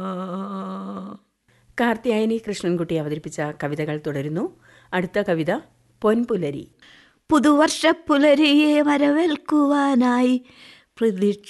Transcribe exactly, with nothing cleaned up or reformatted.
കാർത്യായനി കൃഷ്ണൻകുട്ടി അവതരിപ്പിച്ച കവിതകൾ തുടരുന്നു. അടുത്ത കവിത പൊൻപുലരി. പുതുവർഷ പുലരിയെ വരവേൽക്കുവാനായി പ്രതീക്ഷ